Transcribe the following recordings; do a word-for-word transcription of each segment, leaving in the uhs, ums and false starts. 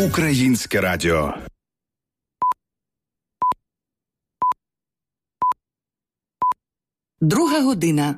Українське радіо. Друга година.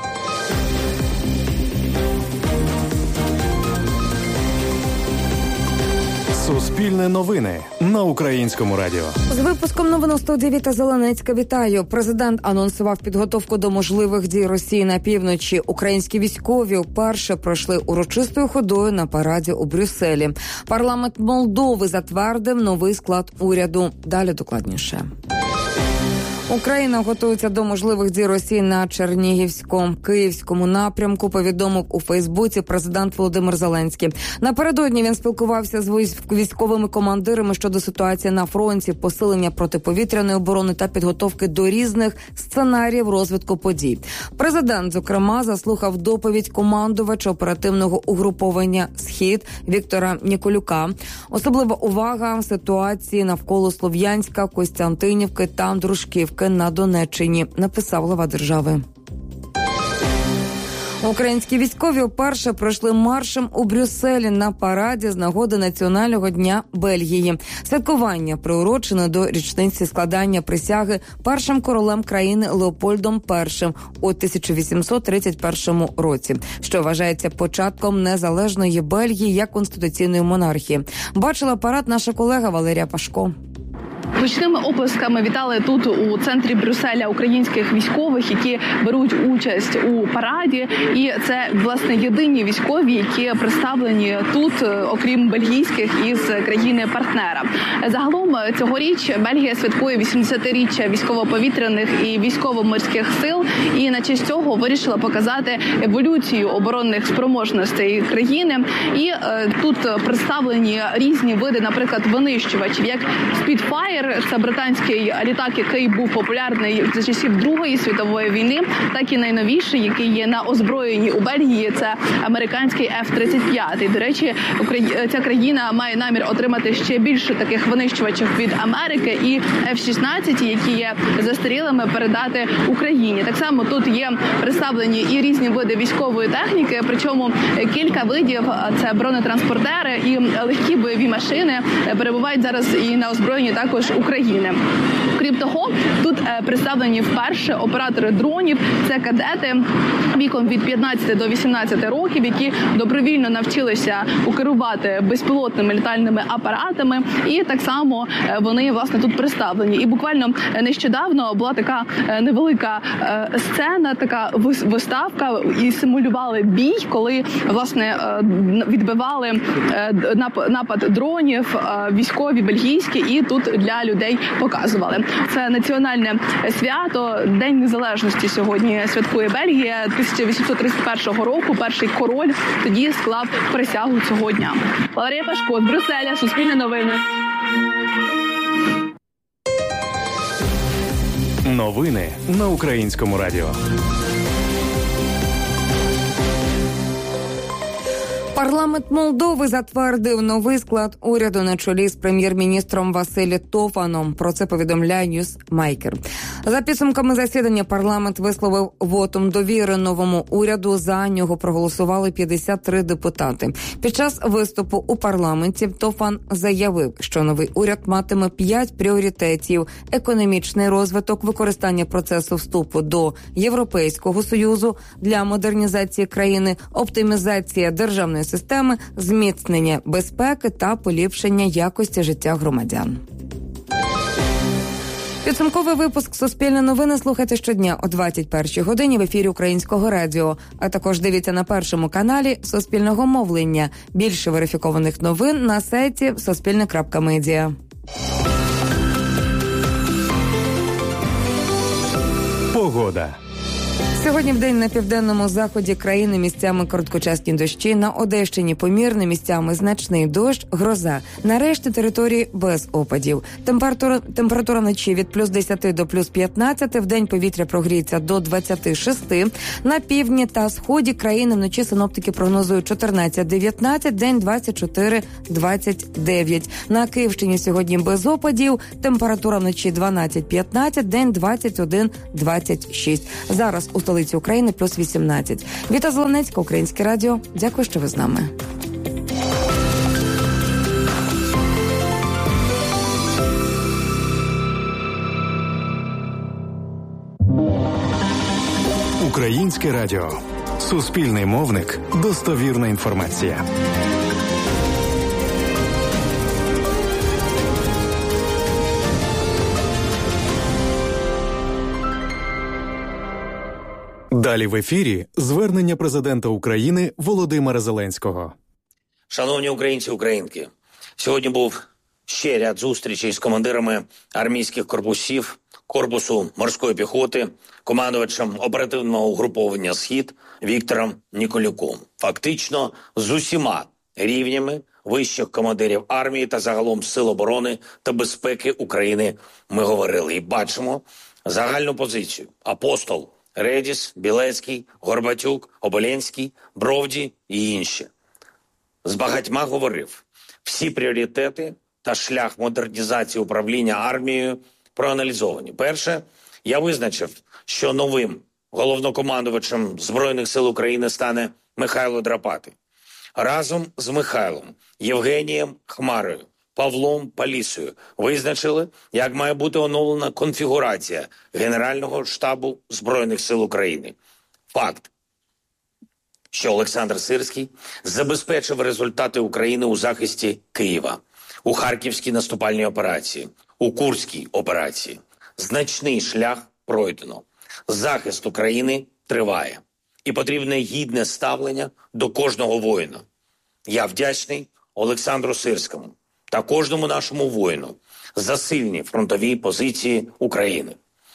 Суспільне новини на Українському радіо. З випуском новин у студії Віта Зеленецька. Вітаю. Президент анонсував підготовку до можливих дій Росії на півночі. Українські військові вперше пройшли урочистою ходою на параді у Брюсселі. Парламент Молдови затвердив новий склад уряду. Далі докладніше. Україна готується до можливих дій Росії на Чернігівському, Київському напрямку, повідомив у Фейсбуці президент Володимир Зеленський. Напередодні він спілкувався з військовими командирами щодо ситуації на фронті, посилення протиповітряної оборони та підготовки до різних сценаріїв розвитку подій. Президент, зокрема, заслухав доповідь командувача оперативного угруповання «Схід» Віктора Ніколюка. Особлива увага ситуації навколо Слов'янська, Костянтинівки та Дружківки на Донеччині, написав глава держави. Українські військові вперше пройшли маршем у Брюсселі на параді з нагоди Національного дня Бельгії. Святкування приурочено до річниці складання присяги першим королем країни Леопольдом Першим у тисяча вісімсот тридцять першому році, що вважається початком незалежної Бельгії як конституційної монархії. Бачила парад наша колега Валерія Пашко. Гучними оплесками вітали тут у центрі Брюсселя українських військових, які беруть участь у параді. І це, власне, єдині військові, які представлені тут, окрім бельгійських, із країни-партнера. Загалом цьогоріч Бельгія святкує вісімдесятиріччя військово-повітряних і військово-морських сил. І на честь цього вирішила показати еволюцію оборонних спроможностей країни. І е, тут представлені різні види, наприклад, винищувачів, як Spitfire. Це британський літак, який був популярний за часів Другої світової війни, так і найновіший, який є на озброєнні у Бельгії, це американський еф тридцять п'ять. До речі, ця країна має намір отримати ще більше таких винищувачів від Америки, і еф шістнадцять, які є застарілими, передати Україні. Так само тут є представлені і різні види військової техніки, причому кілька видів – це бронетранспортери і легкі бойові машини перебувають зараз і на озброєнні також України. Крім того, тут е, представлені вперше оператори дронів, це кадети віком від п'ятнадцяти до вісімнадцяти років, які добровільно навчилися керувати безпілотними літальними апаратами, і так само е, вони, власне, тут представлені. І буквально нещодавно була така е, невелика е, сцена, така виставка, і симулювали бій, коли, власне, е, відбивали е, нап- напад дронів, е, військові бельгійські, і тут для людей показували. Це національне свято, День Незалежності сьогодні святкує Бельгія. тисяча вісімсот тридцять першого року перший король тоді склав присягу цього дня. Валерія Пашко з Брюсселя, Суспільне новини. Новини на Українському радіо. Парламент Молдови затвердив новий склад уряду на чолі з прем'єр-міністром Василі Тофаном. Про це повідомляє Ньюсмейкер. За підсумками засідання парламент висловив вотум довіри новому уряду. За нього проголосували п'ятдесят три депутати. Під час виступу у парламенті Тофан заявив, що новий уряд матиме п'ять пріоритетів: економічний розвиток, використання процесу вступу до Європейського Союзу для модернізації країни, оптимізація державної системи, зміцнення безпеки та поліпшення якості життя громадян. Підсумковий випуск «Суспільне новини» слухайте щодня о двадцять першій годині в ефірі Українського радіо, а також дивіться на першому каналі Суспільного мовлення. Більше верифікованих новин на сайті суспільне крапка медіа. Погода. Сьогодні вдень на південному заході країни місцями короткочасні дощі, на Одещині помірний, місцями значний дощ, гроза. На решті території без опадів. Температура, температура вночі від плюс десяти до плюс п'ятнадцяти, вдень повітря прогріється до двадцяти шести. На півдні та сході країни вночі синоптики прогнозують чотирнадцять дев'ятнадцять, день двадцять чотири двадцять дев'ять. На Київщині сьогодні без опадів, температура вночі дванадцять п'ятнадцять, день двадцять один двадцять шість. Зараз у столиці України плюс вісімнадцять. Віта Зеленецька, Українське радіо. Дякую, що ви з нами. Українське радіо. Суспільний мовник. Достовірна інформація. Далі в ефірі звернення президента України Володимира Зеленського. Шановні українці і українки, сьогодні був ще ряд зустрічей з командирами армійських корпусів, корпусу морської піхоти, командувачем оперативного угруповання «Схід» Віктором Ніколюком. Фактично з усіма рівнями вищих командирів армії та загалом Сил оборони та безпеки України ми говорили. І бачимо загальну позицію. Апостол, Редіс, Білецький, Горбатюк, Оболенський, Бровді і інші. З багатьма говорив. Всі пріоритети та шлях модернізації управління армією проаналізовані. Перше, я визначив, що новим головнокомандувачем Збройних сил України стане Михайло Драпатий. Разом з Михайлом, Євгенієм Хмарою, Павлом Палісою визначили, як має бути оновлена конфігурація Генерального штабу Збройних сил України. Факт, що Олександр Сирський забезпечив результати України у захисті Києва, у Харківській наступальній операції, у Курській операції. Значний шлях пройдено. Захист України триває. І потрібне гідне ставлення до кожного воїна. Я вдячний Олександру Сирському та кожному нашому воїну за сильні фронтові позиції України.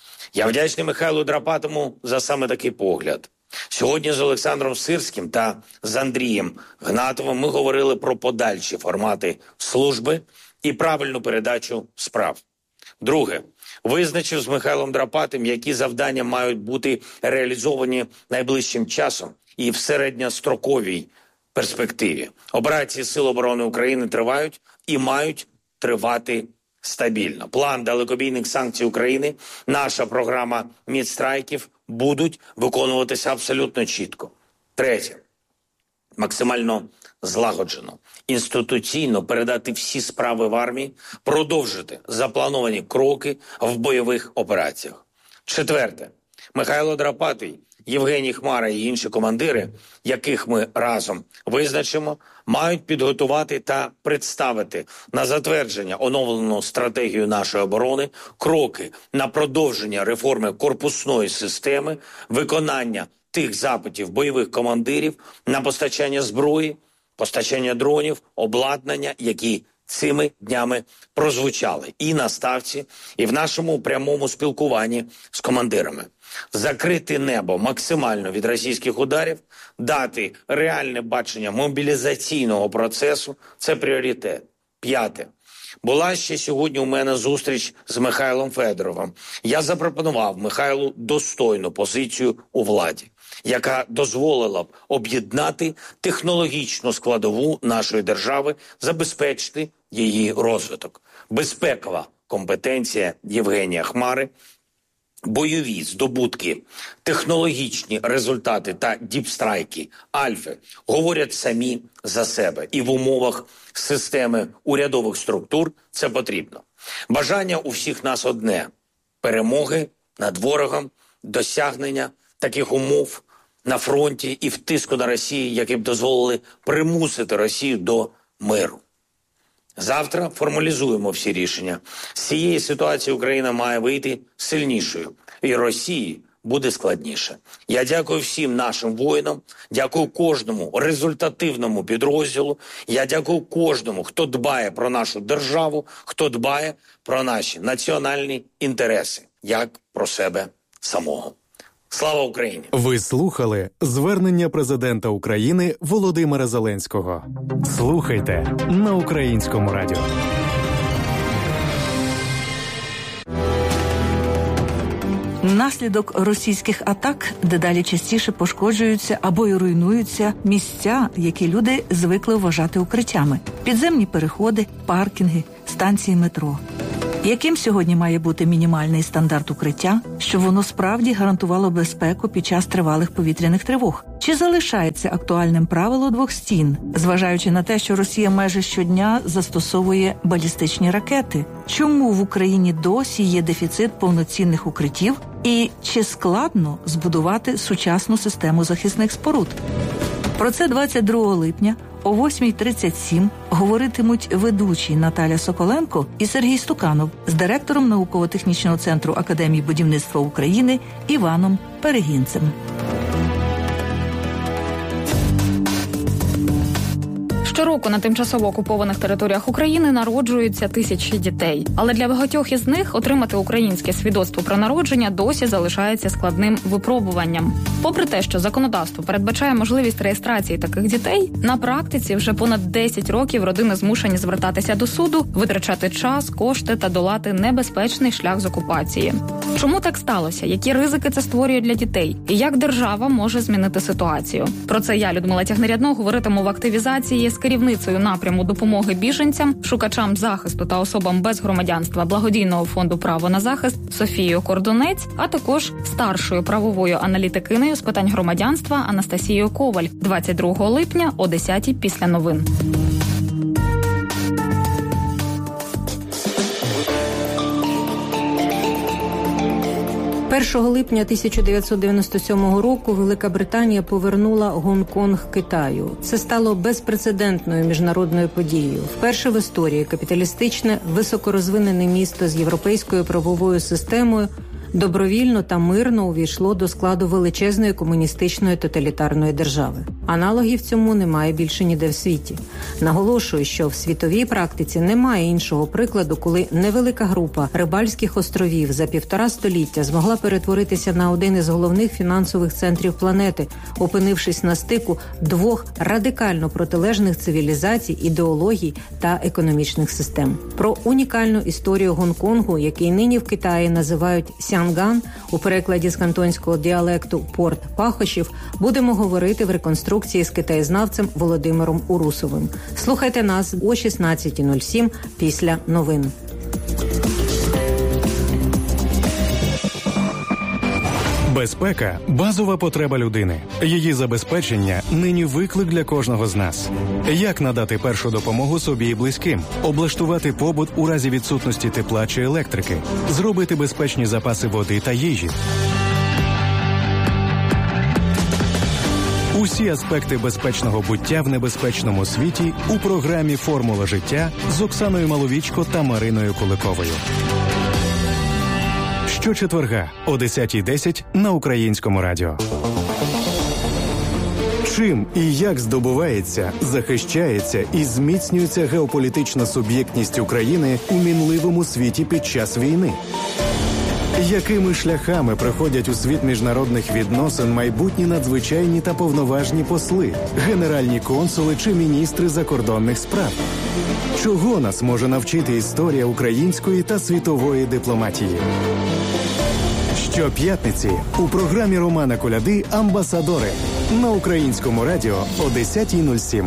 Я вдячний Михайлу Драпатому за саме такий погляд. Сьогодні з Олександром Сирським та з Андрієм Гнатовим ми говорили про подальші формати служби і правильну передачу справ. Друге, визначив з Михайлом Драпатим, які завдання мають бути реалізовані найближчим часом і в середньостроковій перспективі. Операції Сил оборони України тривають і мають тривати стабільно. План далекобійних санкцій України, наша програма мідстрайків будуть виконуватися абсолютно чітко. Третє. Максимально злагоджено, інституційно передати всі справи в армії, продовжити заплановані кроки в бойових операціях. Четверте. Михайло Драпатий, Євгеній Хмара і інші командири, яких ми разом визначимо, мають підготувати та представити на затвердження оновлену стратегію нашої оборони, кроки на продовження реформи корпусної системи, виконання тих запитів бойових командирів на постачання зброї, постачання дронів, обладнання, які цими днями прозвучали і на ставці, і в нашому прямому спілкуванні з командирами. Закрити небо максимально від російських ударів, дати реальне бачення мобілізаційного процесу – це пріоритет. П'яте. Була ще сьогодні у мене зустріч з Михайлом Федоровим. Я запропонував Михайлу достойну позицію у владі, яка дозволила б об'єднати технологічну складову нашої держави, забезпечити її розвиток. Безпекова компетенція Євгенія Хмари, бойові здобутки, технологічні результати та діпстрайки Альфи говорять самі за себе. І в умовах системи урядових структур це потрібно. Бажання у всіх нас одне – перемоги над ворогом, досягнення таких умов на фронті і втиску на Росію, які б дозволили примусити Росію до миру. Завтра формалізуємо всі рішення. З цієї ситуації Україна має вийти сильнішою, і Росії буде складніше. Я дякую всім нашим воїнам, дякую кожному результативному підрозділу, я дякую кожному, хто дбає про нашу державу, хто дбає про наші національні інтереси, як про себе самого. Слава Україні! Ви слухали звернення президента України Володимира Зеленського. Слухайте на Українському радіо. Внаслідок російських атак дедалі частіше пошкоджуються або й руйнуються місця, які люди звикли вважати укриттями. Підземні переходи, паркінги, станції метро. Яким сьогодні має бути мінімальний стандарт укриття, щоб воно справді гарантувало безпеку під час тривалих повітряних тривог? Чи залишається актуальним правило двох стін, зважаючи на те, що Росія майже щодня застосовує балістичні ракети? Чому в Україні досі є дефіцит повноцінних укриттів І чи складно збудувати сучасну систему захисних споруд? Про це двадцять другого липня о восьмій тридцять сім говоритимуть ведучі Наталя Соколенко і Сергій Стуканов з директором науково-технічного центру Академії будівництва України Іваном Перегінцем. Щороку на тимчасово окупованих територіях України народжуються тисячі дітей. Але для багатьох із них отримати українське свідоцтво про народження досі залишається складним випробуванням. Попри те, що законодавство передбачає можливість реєстрації таких дітей, на практиці вже понад десять років родини змушені звертатися до суду, витрачати час, кошти та долати небезпечний шлях з окупації. Чому так сталося? Які ризики це створює для дітей? І як держава може змінити ситуацію? Про це я, Людмила Тягнерядно, говоритиму в активізації з керівницею напряму допомоги біженцям, шукачам захисту та особам без громадянства благодійного фонду «Право на захист» Софією Кордунець, а також старшою правовою аналітикинею з питань громадянства Анастасією Коваль двадцять другого липня о десятій після новин. першого липня тисяча дев'ятсот дев'яносто сьомого року Велика Британія повернула Гонконг Китаю. Це стало безпрецедентною міжнародною подією. Вперше в історії капіталістичне, високорозвинене місто з європейською правовою системою добровільно та мирно увійшло до складу величезної комуністичної тоталітарної держави. Аналогів цьому немає більше ніде в світі. Наголошую, що в світовій практиці немає іншого прикладу, коли невелика група рибальських островів за півтора століття змогла перетворитися на один із головних фінансових центрів планети, опинившись на стику двох радикально протилежних цивілізацій, ідеологій та економічних систем. Про унікальну історію Гонконгу, який нині в Китаї називають Сянган, у перекладі з кантонського діалекту «порт пахощів», будемо говорити в реконструкції з китаєзнавцем Володимиром Урусовим. Слухайте нас о шістнадцятій нуль сім після новин. Безпека – базова потреба людини. Її забезпечення – нині виклик для кожного з нас. Як надати першу допомогу собі і близьким? Облаштувати побут у разі відсутності тепла чи електрики? Зробити безпечні запаси води та їжі? Усі аспекти безпечного буття в небезпечному світі у програмі «Формула життя» з Оксаною Маловічко та Мариною Куликовою. Щочетверга о десятій десять на Українському радіо. Чим і як здобувається, захищається і зміцнюється геополітична суб'єктність України у мінливому світі під час війни? Якими шляхами проходять у світ міжнародних відносин майбутні надзвичайні та повноважні посли, генеральні консули чи міністри закордонних справ? Чого нас може навчити історія української та світової дипломатії? Щоп'ятниці у програмі Романа Коляди «Амбасадори» на Українському радіо о десятій нуль сім.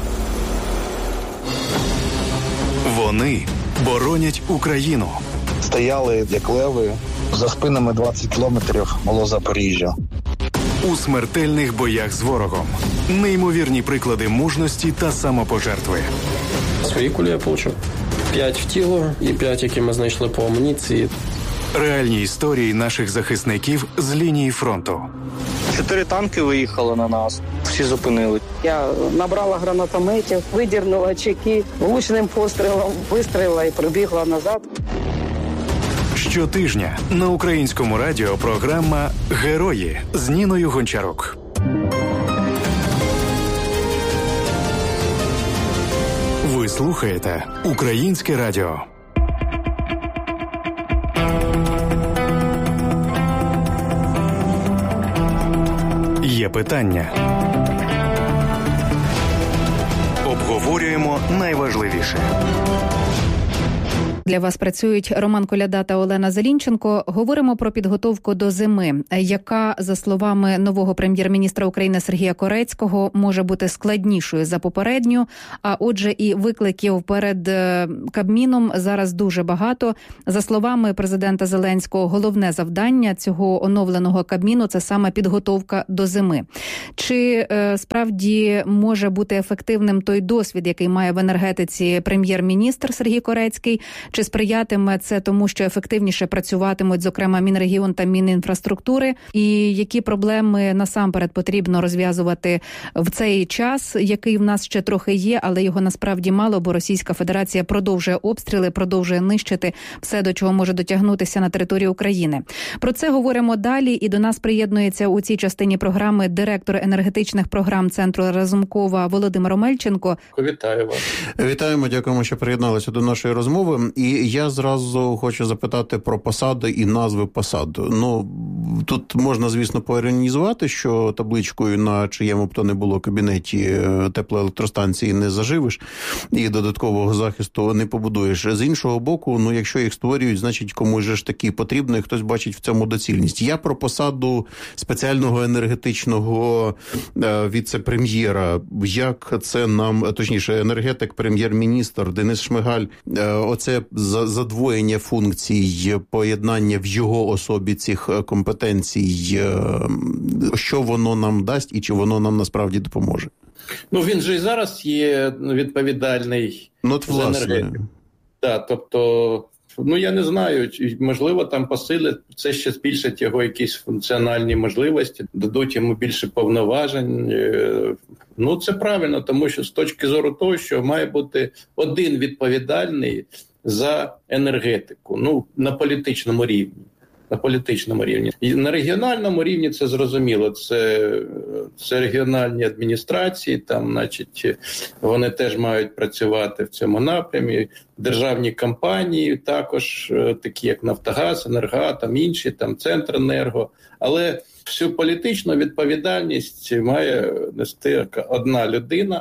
Вони боронять Україну. Стояли, як леви, за спинами двадцять кілометрів було Запоріжжя. У смертельних боях з ворогом. Неймовірні приклади мужності та самопожертви. Свої кулі я отримав. П'ять в тіло і п'ять, які ми знайшли по амуніції. Реальні історії наших захисників з лінії фронту. Чотири танки виїхали на нас, всі зупинили. Я набрала гранатометів, видірнула чеки, влучним пострілом вистрілила і прибігла назад. Щотижня на Українському радіо програма «Герої» з Ніною Гончарук. Ви слухаєте Українське радіо. Є питання. Обговорюємо найважливіше. Для вас працюють Роман Коляда та Олена Зелінченко. Говоримо про підготовку до зими, яка, за словами нового прем'єр-міністра України Сергія Корецького, може бути складнішою за попередню. А отже, і викликів перед Кабміном зараз дуже багато. За словами президента Зеленського, головне завдання цього оновленого Кабміну – це саме підготовка до зими. Чи е, справді може бути ефективним той досвід, який має в енергетиці прем'єр-міністр Сергій Корецький? Чи сприятиме це тому, що ефективніше працюватимуть, зокрема, Мінрегіон та Мінінфраструктури? І які проблеми насамперед потрібно розв'язувати в цей час, який в нас ще трохи є, але його насправді мало, бо Російська Федерація продовжує обстріли, продовжує нищити все, до чого може дотягнутися на території України. Про це говоримо далі, і до нас приєднується у цій частині програми директор енергетичних програм Центру Разумкова Володимир Омельченко. Вітаю вас. Вітаємо, дякуємо, що приєдналися до нашої розмови. І я зразу хочу запитати про посади і назви посад. Ну, тут можна, звісно, поіронізувати, що табличкою на чиєму б то не було кабінеті теплоелектростанції не заживиш і додаткового захисту не побудуєш. З іншого боку, ну, якщо їх створюють, значить комусь же ж таки потрібно, і хтось бачить в цьому доцільність. Я про посаду спеціального енергетичного е, віце-прем'єра. Як це нам, точніше, енергетик, прем'єр-міністр Денис Шмигаль, е, оце задвоєння функцій, поєднання в його особі цих компетенцій, е, що воно нам дасть і чи воно нам насправді допоможе? Ну, він же і зараз є відповідальний ну, за енергетику. Так, тобто, ну, я не знаю, можливо, там посилять, це ще збільшить його якісь функціональні можливості, дадуть йому більше повноважень. Ну, це правильно, тому що з точки зору того, що має бути один відповідальний за енергетику, ну, на політичному рівні. На політичному рівні. І на регіональному рівні це зрозуміло. Це, це регіональні адміністрації, там, значить, вони теж мають працювати в цьому напрямі. Державні компанії також, такі як Нафтогаз, Енергоатом, інші, там, Центренерго. Але всю політичну відповідальність має нести одна людина.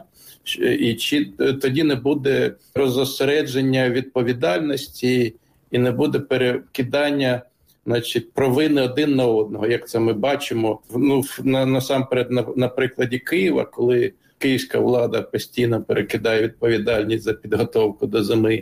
І чи тоді не буде розосередження відповідальності і не буде перекидання, значить, провини один на одного, як це ми бачимо, ну, на, насамперед на, на прикладі Києва, коли київська влада постійно перекидає відповідальність за підготовку до зими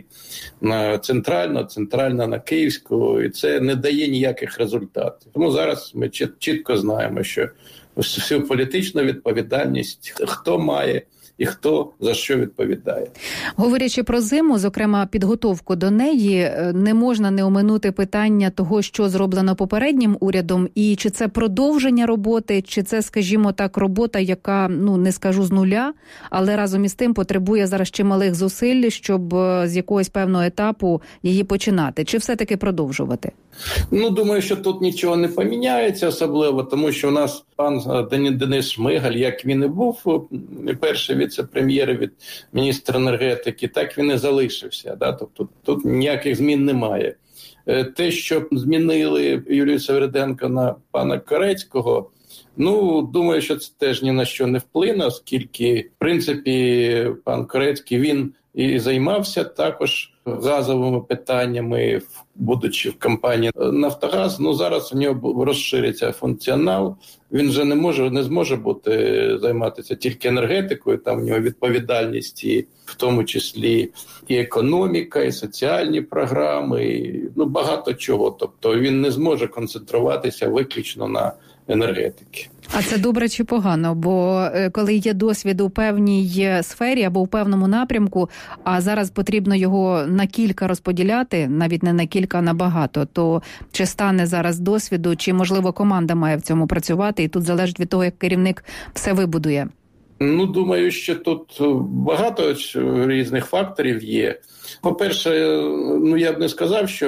на центральну, центральна на київську, і це не дає ніяких результатів. Тому зараз ми чітко знаємо, що всю політичну відповідальність хто має і хто за що відповідає. Говорячи про зиму, зокрема підготовку до неї, не можна не оминути питання того, що зроблено попереднім урядом, і чи це продовження роботи, чи це, скажімо так, робота, яка, ну, не скажу з нуля, але разом із тим потребує зараз чималих зусиль, щоб з якогось певного етапу її починати. Чи все-таки продовжувати? Ну, думаю, що тут нічого не поміняється особливо, тому що у нас пан Денис Шмигаль, як він і був перший віце-прем'єр від міністра енергетики, так він і залишився. Да? Тобто тут ніяких змін немає. Те, що змінили Юлію Севериденко на пана Корецького, ну, думаю, що це теж ні на що не вплине, оскільки, в принципі, пан Корецький, він і займався також газовими питаннями, будучи в компанії «Нафтогаз». Ну, зараз у нього розшириться функціонал. Він вже не може, не зможе бути, займатися тільки енергетикою. Там у нього відповідальність, і в тому числі і економіка, і соціальні програми, і, ну, багато чого. Тобто він не зможе концентруватися виключно на енергетики. А це добре чи погано? Бо коли є досвід у певній сфері або у певному напрямку, а зараз потрібно його на кілька розподіляти, навіть не на кілька, а на багато, то чи стане зараз досвіду, чи, можливо, команда має в цьому працювати, і тут залежить від того, як керівник все вибудує? Ну, думаю, що тут багато різних факторів є. По-перше, ну, я б не сказав, що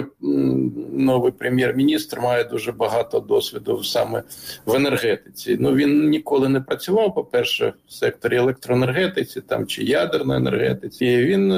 новий прем'єр-міністр має дуже багато досвіду саме в енергетиці. Ну, він ніколи не працював, по-перше, в секторі електроенергетиці там, чи ядерної енергетиці. І він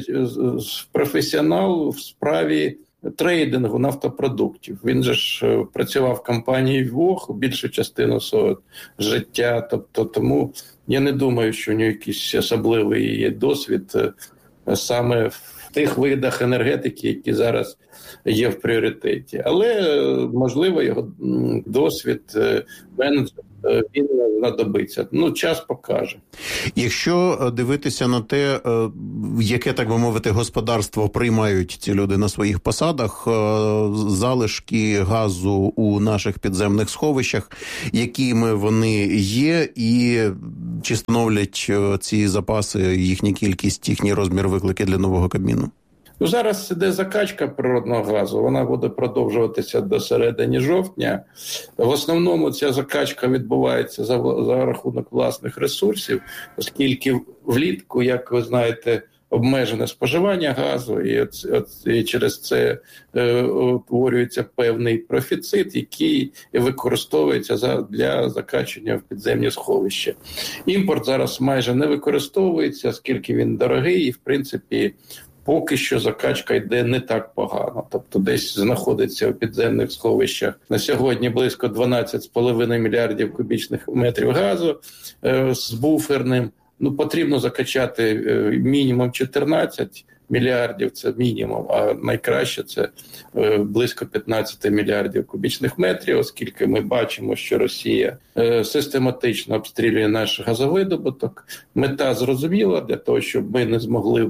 професіонал в справі трейдингу нафтопродуктів. Він же ж працював в компанії «Вог» більшу частину свого життя. Тобто, тому я не думаю, що у нього якийсь особливий є досвід саме в тих видах енергетики, які зараз є в пріоритеті. Але, можливо, його досвід менеджера, він знадобиться. Ну, час покаже. Якщо дивитися на те, яке, так би мовити, господарство приймають ці люди на своїх посадах, залишки газу у наших підземних сховищах, якими вони є, і чи становлять ці запаси, їхня кількість, їхній розмір виклики для нового Кабміну? Ну, зараз іде закачка природного газу, вона буде продовжуватися до середини жовтня. В основному ця закачка відбувається за, за рахунок власних ресурсів, оскільки влітку, як ви знаєте, обмежене споживання газу, і, от, от, і через це е, утворюється певний профіцит, який використовується за, для закачування в підземні сховища. Імпорт зараз майже не використовується, оскільки він дорогий, і, в принципі, поки що закачка йде не так погано. Тобто десь знаходиться у підземних сховищах на сьогодні близько дванадцять цілих п'ять десятих мільярдів кубічних метрів газу е, з буферним. Ну, потрібно закачати мінімум чотирнадцять мільярдів, це мінімум, а найкраще це близько п'ятнадцять мільярдів кубічних метрів, оскільки ми бачимо, що Росія систематично обстрілює наш газовидобуток. Мета зрозуміла, для того, щоб ми не змогли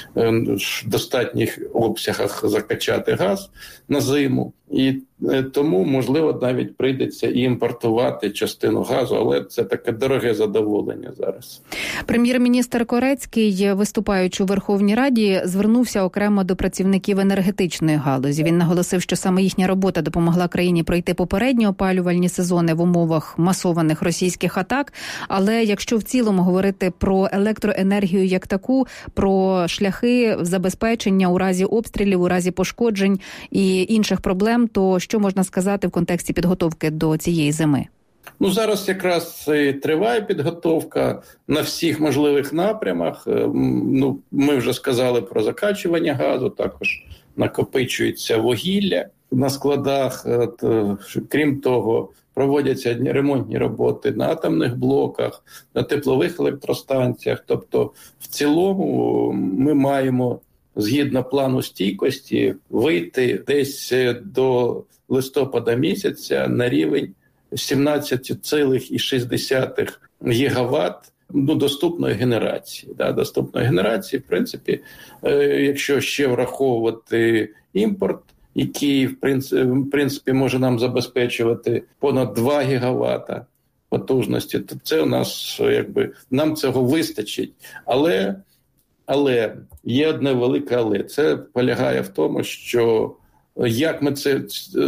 в достатніх обсягах закачати газ на зиму. І тому, можливо, навіть прийдеться і імпортувати частину газу, але це таке дороге задоволення зараз. Прем'єр-міністр Корецький, виступаючи у Верховній Раді, звернувся окремо до працівників енергетичної галузі. Він наголосив, що саме їхня робота допомогла країні пройти попередні опалювальні сезони в умовах масованих російських атак. Але якщо в цілому говорити про електроенергію як таку, про шляхи забезпечення у разі обстрілів, у разі пошкоджень і інших проблем, то що можна сказати в контексті підготовки до цієї зими? Ну, зараз якраз і триває підготовка на всіх можливих напрямах. Ну, ми вже сказали про закачування газу, також накопичується вугілля на складах. Крім того, проводяться ремонтні роботи на атомних блоках, на теплових електростанціях. Тобто, в цілому ми маємо, згідно плану стійкості, вийти десь до листопада місяця на рівень сімнадцять цілих шість десятих гігават ну, доступної генерації. Да, доступної генерації, в принципі, е, якщо ще враховувати імпорт, який, в принципі, в принципі, може нам забезпечувати понад два гігавата потужності, то це у нас, якби, нам цього вистачить. Але Але є одне велике але. Це полягає в тому, що як ми це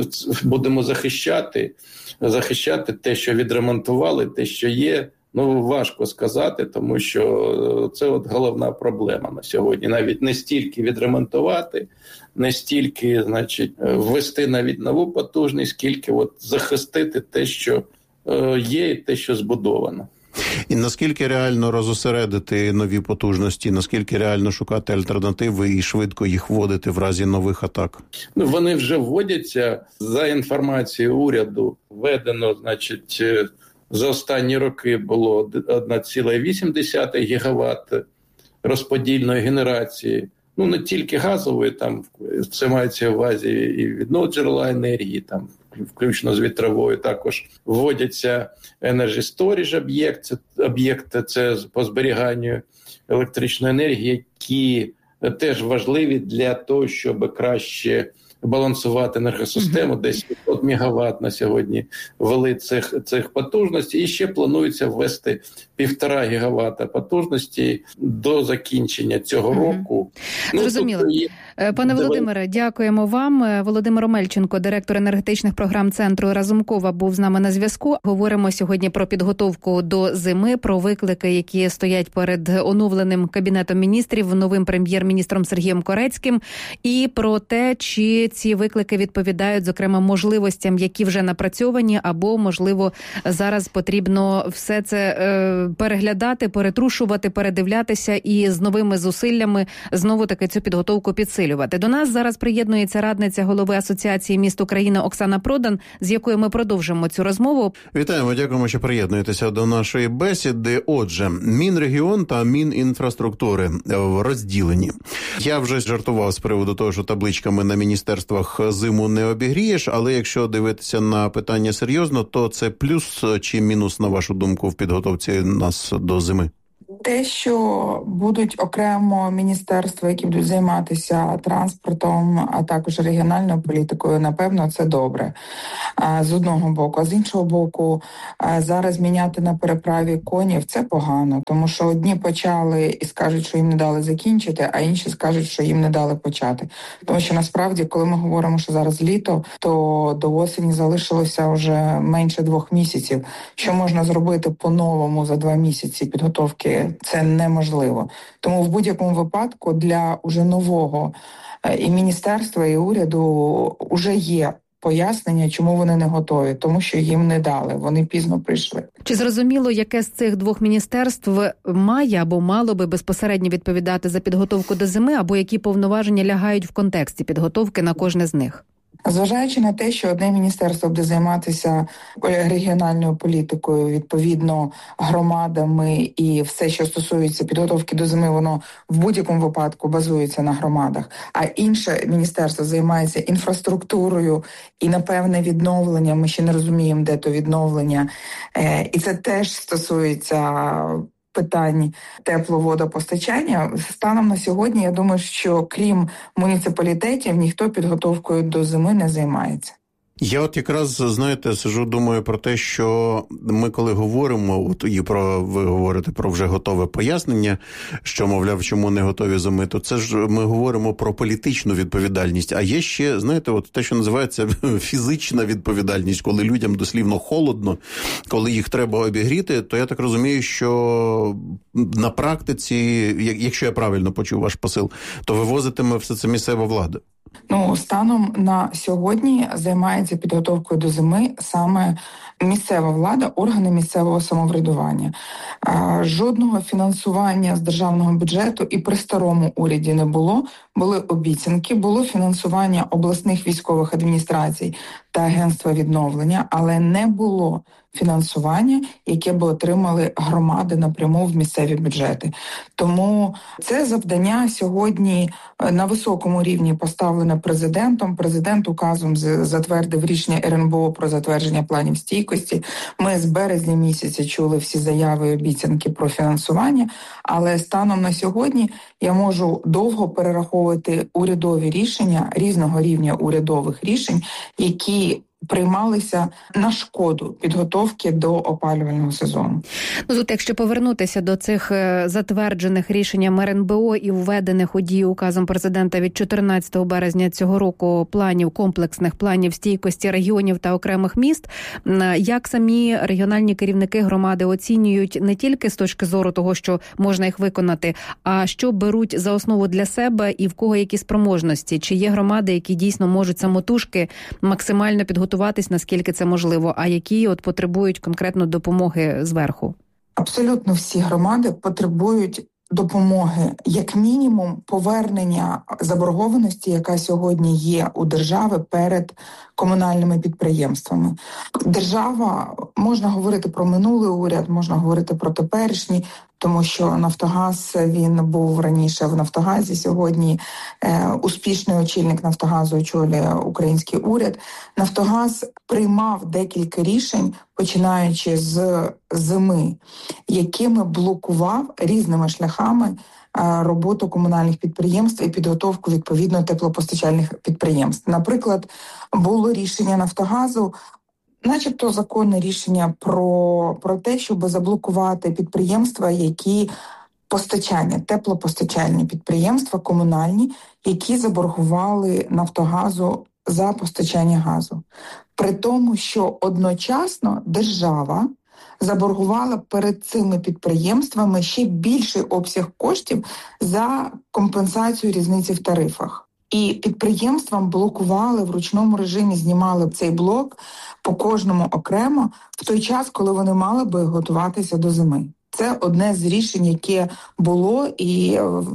будемо захищати, захищати те, що відремонтували, те, що є, ну, важко сказати, тому що це от головна проблема на сьогодні. Навіть не стільки відремонтувати, не стільки, значить, ввести навіть нову потужність, скільки от захистити те, що є, і те, що збудовано. І наскільки реально розосередити нові потужності, наскільки реально шукати альтернативи і швидко їх вводити в разі нових атак? Ну, вони вже вводяться. За інформацією уряду, введено, значить, за останні роки було одна ціла вісім десятих гігават розподільної генерації. Ну, не тільки газової, там це мається в увазі і відновлювальні джерела енергії, там включно з вітровою, також вводяться Energy Storage об'єкти, об'єкти це по зберіганню електричної енергії, які теж важливі для того, щоб краще балансувати енергосистему. Mm-hmm. Десь п'ятсот мегаватт на сьогодні ввели цих, цих потужностей. І ще планується ввести півтора гігавата потужності до закінчення цього mm-hmm. року. Ну, зрозуміло. Є... Пане Володимире, дякуємо вам. Володимир Омельченко, директор енергетичних програм Центру Разумкова, був з нами на зв'язку. Говоримо сьогодні про підготовку до зими, про виклики, які стоять перед оновленим Кабінетом міністрів, новим прем'єр-міністром Сергієм Корецьким, і про те, чи ці виклики відповідають, зокрема, можливостям, які вже напрацьовані, або, можливо, зараз потрібно все це е, переглядати, перетрушувати, передивлятися і з новими зусиллями знову-таки цю підготовку підсилювати. До нас зараз приєднується радниця голови Асоціації міст України Оксана Продан, з якою ми продовжимо цю розмову. Вітаємо, дякуємо, що приєднуєтеся до нашої бесіди. Отже, Мінрегіон та Мінінфраструктури розділені. Я вже жартував з приводу того, що табличками на міністерствах зиму не обігрієш, але якщо дивитися на питання серйозно, то це плюс чи мінус, на вашу думку, в підготовці нас до зими? Те, що будуть окремо міністерства, які будуть займатися транспортом, а також регіональною політикою, напевно, це добре. З одного боку. А з іншого боку, зараз міняти на переправі конів – це погано. Тому що одні почали і скажуть, що їм не дали закінчити, а інші скажуть, що їм не дали почати. Тому що насправді, коли ми говоримо, що зараз літо, то до осені залишилося вже менше двох місяців. Що можна зробити по-новому за два місяці підготовки – це неможливо. Тому в будь-якому випадку для уже нового і міністерства, і уряду вже є пояснення, чому вони не готові, тому що їм не дали, вони пізно прийшли. Чи зрозуміло, яке з цих двох міністерств має або мало би безпосередньо відповідати за підготовку до зими, або які повноваження лягають в контексті підготовки на кожне з них? Зважаючи на те, що одне міністерство буде займатися регіональною політикою, відповідно, громадами і все, що стосується підготовки до зими, воно в будь-якому випадку базується на громадах, а інше міністерство займається інфраструктурою і, напевне, відновленням. Ми ще не розуміємо, де то відновлення. І це теж стосується питань тепловодопостачання. Станом на сьогодні, я думаю, що крім муніципалітетів, ніхто підготовкою до зими не займається. Я от якраз, знаєте, сижу, думаю про те, що ми коли говоримо, от і про, ви говорите про вже готове пояснення, що, мовляв, чому не готові зими, то це ж ми говоримо про політичну відповідальність. А є ще, знаєте, от те, що називається фізична відповідальність, коли людям дослівно холодно, коли їх треба обігріти, то я так розумію, що на практиці, якщо я правильно почув ваш посил, то вивозитиме все це місцева влада. Ну, станом на сьогодні займається підготовкою до зими саме місцева влада, органи місцевого самоврядування. Жодного фінансування з державного бюджету і при старому уряді не було. Були обіцянки, було фінансування обласних військових адміністрацій та агентства відновлення, але не було фінансування, яке б отримали громади напряму в місцеві бюджети. Тому це завдання сьогодні на високому рівні поставлене президентом. Президент указом затвердив рішення ер ен бе о про затвердження планів стійкості. Ми з березня місяця чули всі заяви і обіцянки про фінансування, але станом на сьогодні я можу довго перераховувати урядові рішення, різного рівня урядових рішень, які приймалися на шкоду підготовки до опалювального сезону. Ну, тут, якщо повернутися до цих затверджених рішенням ер ен бе о і введених у дію указом президента від чотирнадцятого березня цього року планів, комплексних планів стійкості регіонів та окремих міст, як самі регіональні керівники громади оцінюють не тільки з точки зору того, що можна їх виконати, а що беруть за основу для себе і в кого які спроможності? Чи є громади, які дійсно можуть самотужки максимально підготувати, наскільки це можливо, а які от потребують конкретно допомоги зверху? Абсолютно всі громади потребують допомоги, як мінімум, повернення заборгованості, яка сьогодні є у держави перед комунальними підприємствами. Держава, можна говорити про минулий уряд, можна говорити про теперішній, тому що Нафтогаз, він був раніше в Нафтогазі, сьогодні е, успішний очільник Нафтогазу очолює український уряд. Нафтогаз приймав декілька рішень, починаючи з зими, якими блокував різними шляхами е, роботу комунальних підприємств і підготовку відповідно теплопостачальних підприємств. Наприклад, було рішення Нафтогазу, начебто законне рішення про, про те, щоб заблокувати підприємства, які постачання, теплопостачальні підприємства комунальні, які заборгували Нафтогазу за постачання газу. При тому, що одночасно держава заборгувала перед цими підприємствами ще більший обсяг коштів за компенсацію різниці в тарифах. І підприємствам блокували, в ручному режимі знімали цей блок по кожному окремо в той час, коли вони мали би готуватися до зими. Це одне з рішень, яке було, і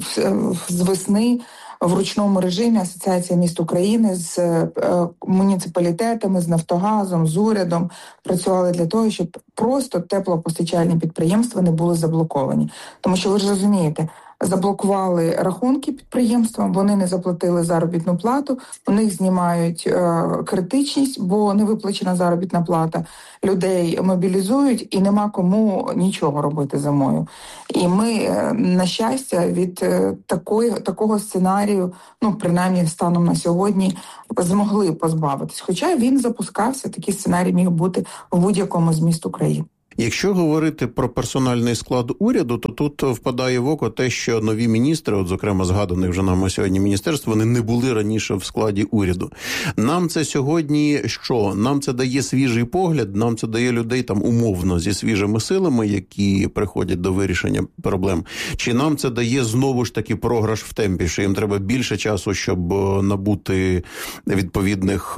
з весни в ручному режимі Асоціація міст України з муніципалітетами, з Нафтогазом, з урядом працювали для того, щоб просто теплопостачальні підприємства не були заблоковані. Тому що ви ж розумієте, заблокували рахунки підприємствам, вони не заплатили заробітну плату, у них знімають е, критичність, бо не виплачена заробітна плата, людей мобілізують і нема кому нічого робити зимою. І ми, е, на щастя, від е, такої, такого сценарію, ну, принаймні станом на сьогодні, змогли позбавитись. Хоча він запускався, такий сценарій міг бути в будь-якому з міст України. Якщо говорити про персональний склад уряду, то тут впадає в око те, що нові міністри, от зокрема згаданих вже нами сьогодні міністерств, вони не були раніше в складі уряду. Нам це сьогодні що? Нам це дає свіжий погляд, нам це дає людей там умовно зі свіжими силами, які приходять до вирішення проблем. Чи нам це дає знову ж таки програш в темпі, що їм треба більше часу, щоб набути відповідних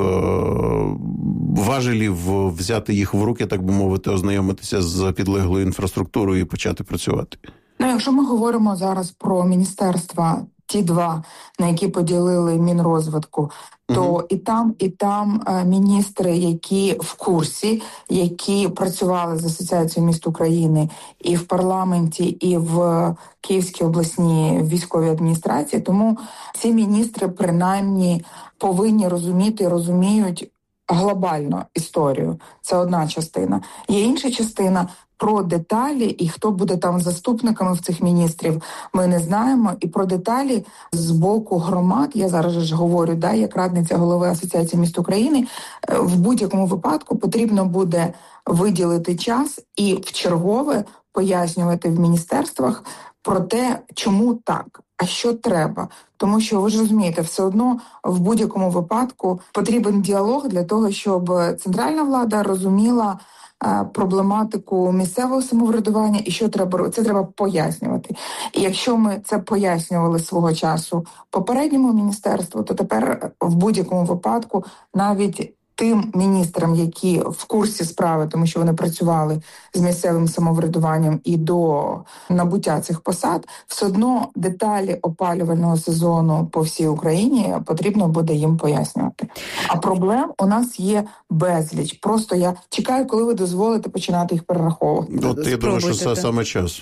важелів, взяти їх в руки, так би мовити, ознайомитися з підлеглою інфраструктурою і почати працювати? Ну, якщо ми говоримо зараз про міністерства, ті два, на які поділили Мінрозвитку, то угу. і там, і там е, міністри, які в курсі, які працювали з Асоціацією міст України і в парламенті, і в Київській обласній військовій адміністрації. Тому ці міністри принаймні повинні розуміти і розуміють глобально історію. Це одна частина. Є інша частина про деталі, і хто буде там заступниками в цих міністрів, ми не знаємо. І про деталі з боку громад, я зараз ж говорю, да, як радниця голови Асоціації міст України, в будь-якому випадку потрібно буде виділити час і вчергове пояснювати в міністерствах про те, чому так, а що треба. Тому що, ви ж розумієте, все одно в будь-якому випадку потрібен діалог для того, щоб центральна влада розуміла е, проблематику місцевого самоврядування і що треба, це треба пояснювати. І якщо ми це пояснювали свого часу попередньому міністерству, то тепер в будь-якому випадку навіть тим міністрам, які в курсі справи, тому що вони працювали з місцевим самоврядуванням і до набуття цих посад, все одно деталі опалювального сезону по всій Україні потрібно буде їм пояснювати. А проблем у нас є безліч. Просто я чекаю, коли ви дозволите починати їх перераховувати. От я думаю, що це саме час.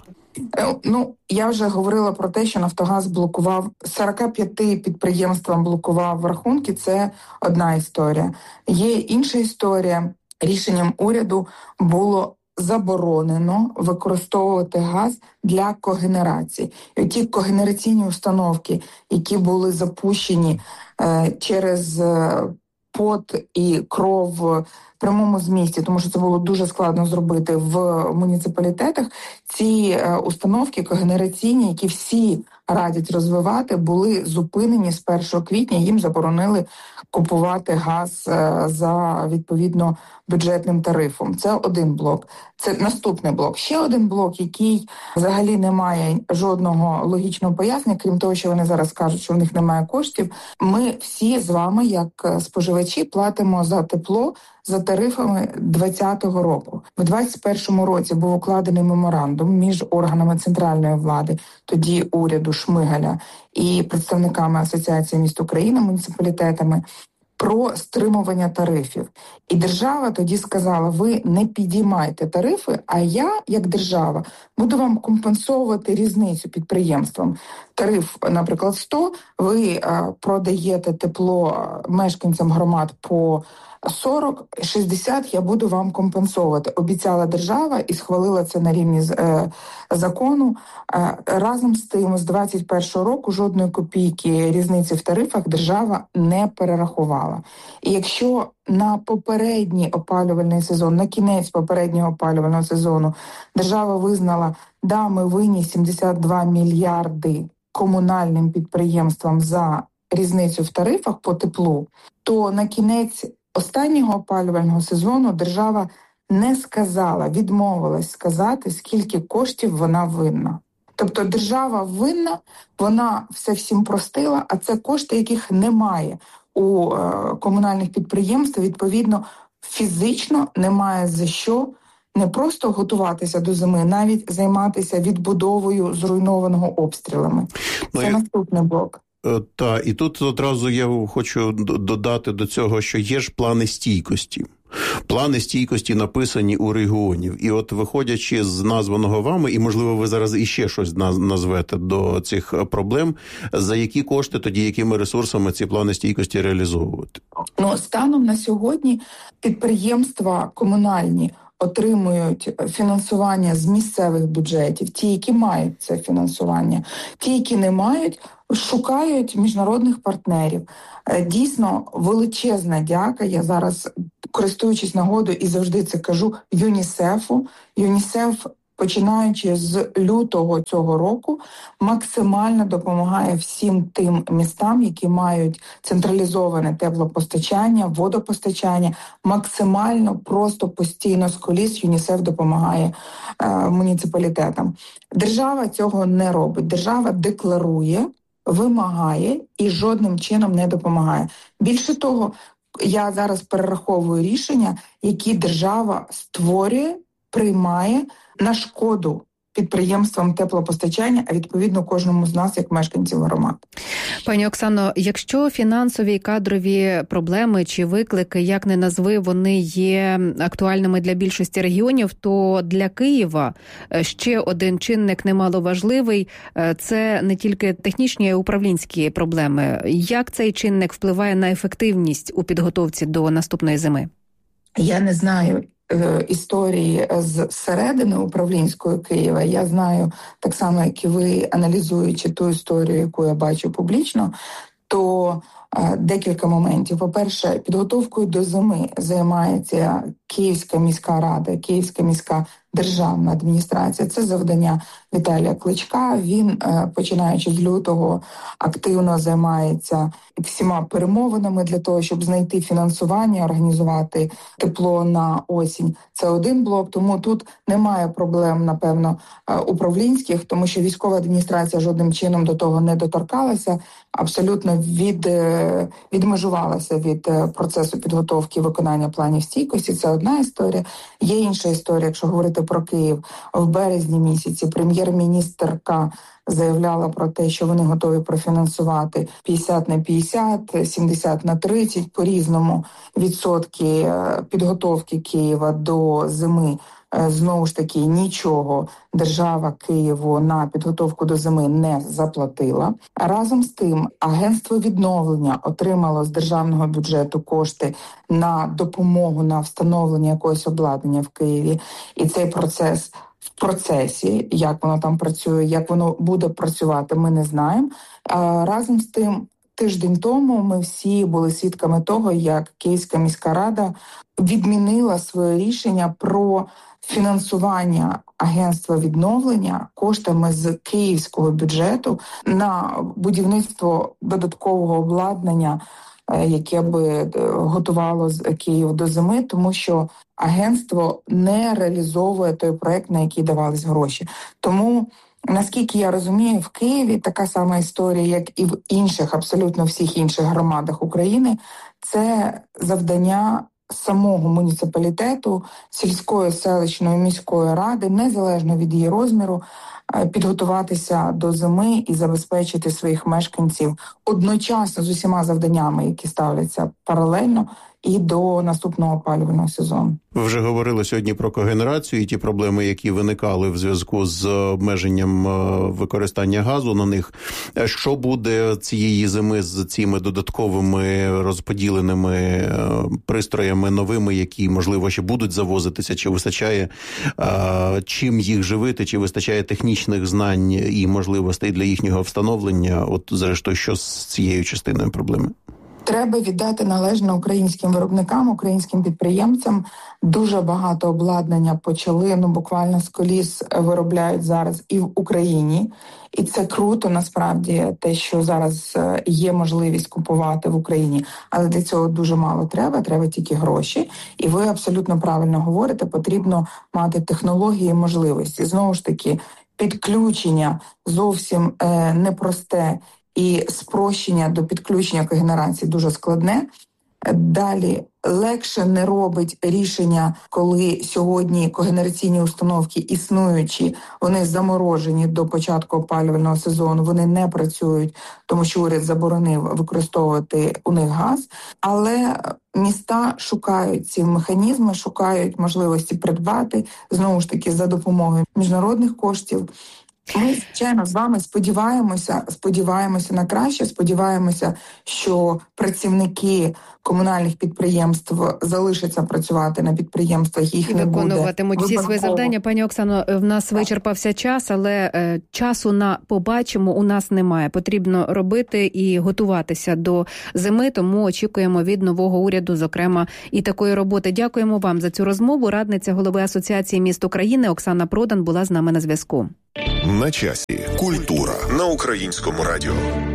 Ну, я вже говорила про те, що Нафтогаз блокував, сорок п'ять підприємствам блокував рахунки, це одна історія. Є інша історія. Рішенням уряду було заборонено використовувати газ для когенерації. І ті когенераційні установки, які були запущені е, через е, пот і кров в прямому змісті, тому що це було дуже складно зробити в муніципалітетах, ці е, установки когенераційні, які всі радять розвивати, були зупинені з першого квітня, їм заборонили купувати газ е, за, відповідно, бюджетним тарифом. Це один блок. Це наступний блок. Ще один блок, який взагалі не має жодного логічного пояснення, крім того, що вони зараз кажуть, що в них немає коштів. Ми всі з вами, як споживачі, платимо за тепло за тарифами двадцятого року. В двадцять першому році був укладений меморандум між органами центральної влади, тоді уряду Шмигаля, і представниками Асоціації міст України, муніципалітетами, про стримування тарифів. І держава тоді сказала, ви не підіймайте тарифи, а я, як держава, буду вам компенсовувати різницю підприємствам. Тариф, наприклад, сто, ви а, продаєте тепло мешканцям громад по сорок, шістдесят я буду вам компенсовувати. Обіцяла держава і схвалила це на рівні е, закону. Е, разом з тим, з двадцять першого року жодної копійки різниці в тарифах держава не перерахувала. І якщо на попередній опалювальний сезон, на кінець попереднього опалювального сезону держава визнала, да, ми винні сімдесят два мільярди комунальним підприємствам за різницю в тарифах по теплу, то на кінець останнього опалювального сезону держава не сказала, відмовилась сказати, скільки коштів вона винна. Тобто держава винна, вона все всім простила, а це кошти, яких немає у е, комунальних підприємств. Відповідно, фізично немає за що не просто готуватися до зими, навіть займатися відбудовою зруйнованого обстрілами. Ну, це я... наступний блок. Так, і тут одразу я хочу додати до цього, що є ж плани стійкості. Плани стійкості написані у регіонів. І от виходячи з названого вами, і, можливо, ви зараз іще щось назвете до цих проблем, за які кошти тоді, якими ресурсами ці плани стійкості реалізовувати? Ну, станом на сьогодні підприємства комунальні отримують фінансування з місцевих бюджетів, ті, які мають це фінансування, ті, які не мають, шукають міжнародних партнерів. Дійсно, величезна дяка, я зараз, користуючись нагодою і завжди це кажу, ЮНІСЕФу. ЮНІСЕФ, починаючи з лютого цього року, максимально допомагає всім тим містам, які мають централізоване теплопостачання, водопостачання, максимально просто постійно з коліс ЮНІСЕФ допомагає е, муніципалітетам. Держава цього не робить. Держава декларує, вимагає і жодним чином не допомагає. Більше того, я зараз перераховую рішення, які держава створює, приймає на шкоду підприємствам теплопостачання, а відповідно кожному з нас, як мешканців громад. Пані Оксано, якщо фінансові і кадрові проблеми чи виклики, як не назви, вони є актуальними для більшості регіонів, то для Києва ще один чинник немаловажливий – це не тільки технічні, а й управлінські проблеми. Як цей чинник впливає на ефективність у підготовці до наступної зими? Я не знаю історії з середини управлінської Києва. Я знаю, так само, як і ви, аналізуючи ту історію, яку я бачу публічно, то е, декілька моментів. По-перше, підготовкою до зими займається Київська міська рада, Київська міська державна адміністрація. Це завдання Віталія Кличка. Він, е, починаючи з лютого, активно займається всіма перемовинами для того, щоб знайти фінансування, організувати тепло на осінь. Це один блок, тому тут немає проблем, напевно, управлінських, тому що військова адміністрація жодним чином до того не доторкалася, абсолютно від, відмежувалася від процесу підготовки і виконання планів стійкості. Це одна історія. Є інша історія, якщо говорити про Київ. В березні місяці прем'єр-міністерка заявляла про те, що вони готові профінансувати п'ятдесят на п'ятдесят, сімдесят на тридцять, по-різному відсотки підготовки Києва до зими. Знову ж таки, нічого держава Києву на підготовку до зими не заплатила. Разом з тим, агентство відновлення отримало з державного бюджету кошти на допомогу, на встановлення якогось обладнання в Києві. І цей процес в процесі, як воно там працює, як воно буде працювати, ми не знаємо. А разом з тим, тиждень тому ми всі були свідками того, як Київська міська рада відмінила своє рішення про фінансування агентства відновлення коштами з київського бюджету на будівництво додаткового обладнання, яке би готувало Київ до зими, тому що агентство не реалізовує той проект, на який давались гроші. Тому, наскільки я розумію, в Києві така сама історія, як і в інших, абсолютно всіх інших громадах України, це завдання самого муніципалітету, сільської, селищної, міської ради, незалежно від її розміру, підготуватися до зими і забезпечити своїх мешканців одночасно з усіма завданнями, які ставляться паралельно, і до наступного опалювального сезону. Ви вже говорили сьогодні про когенерацію і ті проблеми, які виникали в зв'язку з обмеженням використання газу на них. Що буде цієї зими з цими додатковими розподіленими пристроями новими, які, можливо, ще будуть завозитися? Чи вистачає чим їх живити? Чи вистачає технічних знань і можливостей для їхнього встановлення? От, зрештою, що з цією частиною проблеми? Треба віддати належне українським виробникам, українським підприємцям. Дуже багато обладнання почали, ну буквально з коліс виробляють зараз і в Україні. І це круто, насправді, те, що зараз є можливість купувати в Україні. Але для цього дуже мало треба, треба тільки гроші. І ви абсолютно правильно говорите, потрібно мати технології і можливості. Знову ж таки, підключення зовсім е, непросте. І спрощення до підключення когенерації дуже складне. Далі легше не робить рішення, коли сьогодні когенераційні установки існуючі, вони заморожені до початку опалювального сезону, вони не працюють, тому що уряд заборонив використовувати у них газ. Але міста шукають ці механізми, шукають можливості придбати, знову ж таки, за допомогою міжнародних коштів. Ми, звичайно, з вами сподіваємося, сподіваємося на краще, сподіваємося, що працівники комунальних підприємств залишаться працювати на підприємствах, їх і не буде. Виконуватимуть всі свої завдання. Пані Оксано, в нас вичерпався час, але е, часу на побачимо у нас немає. Потрібно робити і готуватися до зими, тому очікуємо від нового уряду, зокрема, і такої роботи. Дякуємо вам за цю розмову. Радниця голови Асоціації міст України Оксана Продан була з нами на зв'язку. На часі. Культура на Українському радіо.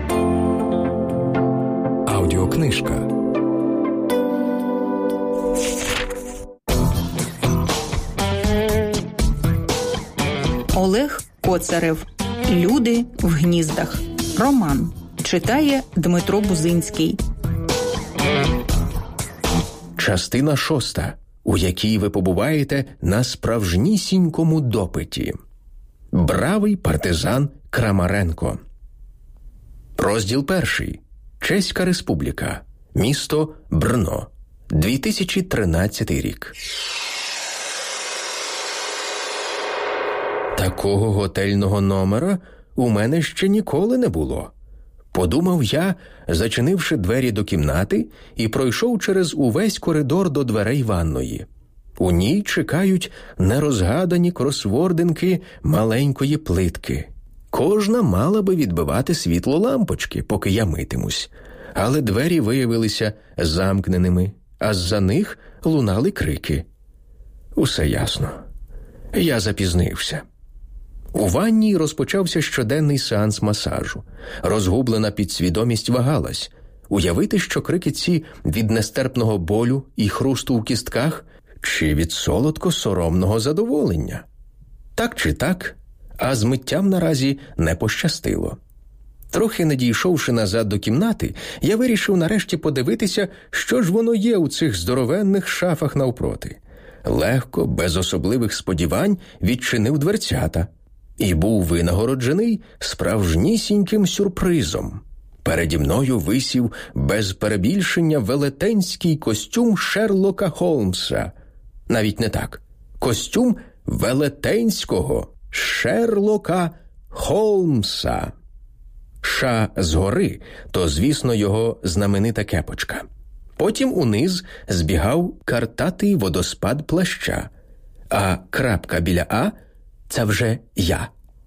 Аудіокнижка. Олег Коцарев. Люди в гніздах. Роман. Читає Дмитро Бузинський. Частина шоста, у якій ви побуваєте на справжнісінькому допиті. Бравий партизан Крамаренко. Розділ перший. Чеська Республіка. Місто Брно. дві тисячі тринадцятий рік. Такого готельного номера у мене ще ніколи не було. Подумав я, зачинивши двері до кімнати, і пройшов через увесь коридор до дверей ванної. У ній чекають нерозгадані кросвординки маленької плитки. Кожна мала би відбивати світло лампочки, поки я митимусь. Але двері виявилися замкненими, а з-за них лунали крики. Усе ясно. Я запізнився. У ванній розпочався щоденний сеанс масажу. Розгублена підсвідомість вагалась. Уявити, що крики ці від нестерпного болю і хрусту у кістках, чи від солодко-соромного задоволення. Так чи так, а з миттям наразі не пощастило. Трохи не дійшовши назад до кімнати, я вирішив нарешті подивитися, що ж воно є у цих здоровенних шафах навпроти. Легко, без особливих сподівань, відчинив дверцята. І був винагороджений справжнісіньким сюрпризом. Переді мною висів без перебільшення велетенський костюм Шерлока Холмса. Навіть не так. Костюм велетенського Шерлока Холмса. Ша згори, то, звісно, його знаменита кепочка. Потім униз збігав картатий водоспад плаща. А крапка біля А – це вже я.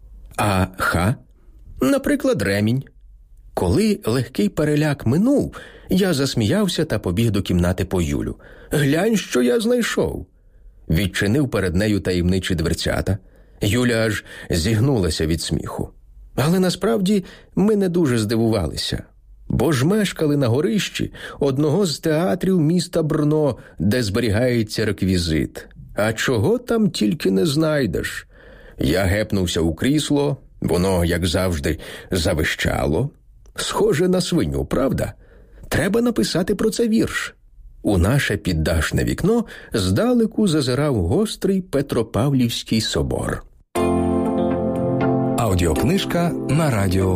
А Х – наприклад, ремінь. Коли легкий переляк минув, я засміявся та побіг до кімнати по Юлю. «Глянь, що я знайшов!» Відчинив перед нею таємничі дверцята. Юля аж зігнулася від сміху. Але насправді ми не дуже здивувалися. Бо ж мешкали на горищі одного з театрів міста Брно, де зберігається реквізит. А чого там тільки не знайдеш. Я гепнувся у крісло, воно, як завжди, завищало. Схоже на свиню, правда? Треба написати про це вірш. У наше піддашне вікно здалеку зазирав гострий Петропавлівський собор. Аудіокнижка на радіо.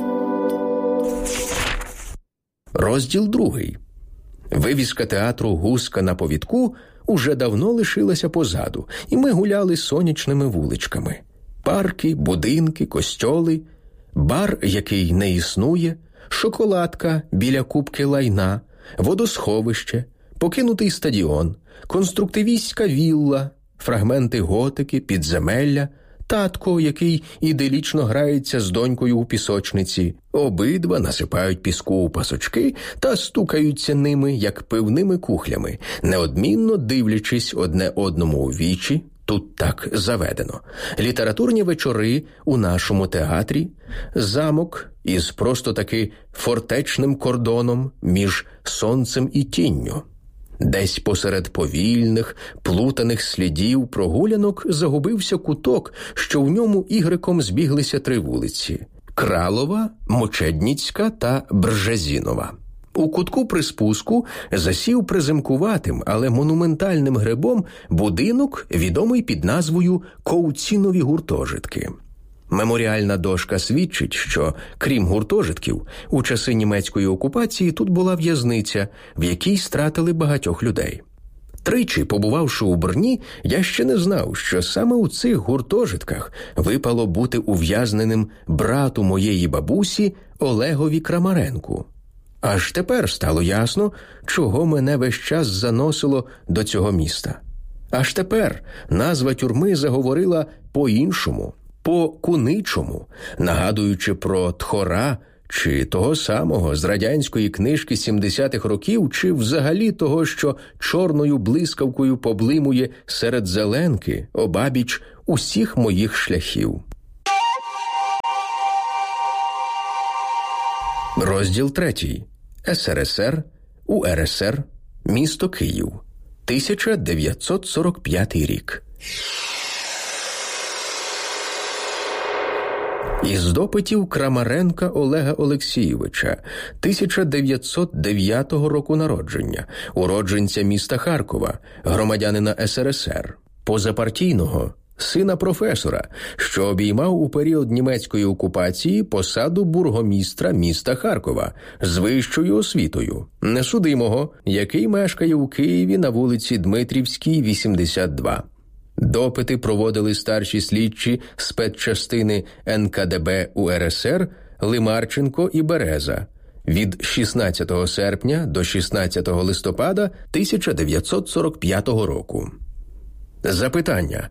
Розділ другий. Вивіска театру «Гуска на повідку» уже давно лишилася позаду, і ми гуляли сонячними вуличками. Парки, будинки, костьоли, бар, який не існує, шоколадка біля купки лайна, водосховище, покинутий стадіон, конструктивістська вілла, фрагменти готики, підземелля, татко, який іделічно грається з донькою у пісочниці. Обидва насипають піску у пасочки та стукаються ними, як пивними кухлями, неодмінно дивлячись одне одному у вічі. Тут так заведено. Літературні вечори у нашому театрі, замок із просто-таки фортечним кордоном між сонцем і тінню. Десь посеред повільних, плутаних слідів прогулянок загубився куток, що в ньому ігриком збіглися три вулиці – Кралова, Мочедніцька та Бржезінова. У кутку при спуску засів приземкуватим, але монументальним грибом будинок, відомий під назвою «Коуцінові гуртожитки». Меморіальна дошка свідчить, що, крім гуртожитків, у часи німецької окупації тут була в'язниця, в якій стратили багатьох людей. Тричі, побувавши у Брні, я ще не знав, що саме у цих гуртожитках випало бути ув'язненим брату моєї бабусі Олегові Крамаренку. Аж тепер стало ясно, чого мене весь час заносило до цього міста. Аж тепер назва тюрми заговорила по-іншому, по-куничому, нагадуючи про Тхора чи того самого з радянської книжки сімдесятих років, чи взагалі того, що чорною блискавкою поблимує серед зеленки обабіч усіх моїх шляхів. Розділ третій. ес ер ес ер, у ер ес ер, місто Київ, тисяча дев'ятсот сорок п'ятий рік. Із допитів Крамаренка Олега Олексійовича, тисяча дев'ятсот дев'ятого року народження, уродженця міста Харкова, громадянина ес ер ес ер, позапартійного, сина професора, що обіймав у період німецької окупації посаду бургомістра міста Харкова з вищою освітою, несудимого, який мешкає у Києві на вулиці Дмитрівській, вісімдесят два. Допити проводили старші слідчі спецчастини ен ка де бе у ер ес ер Лимарченко і Береза від шістнадцятого серпня до шістнадцятого листопада тисяча дев'ятсот сорок п'ятого року. Запитання.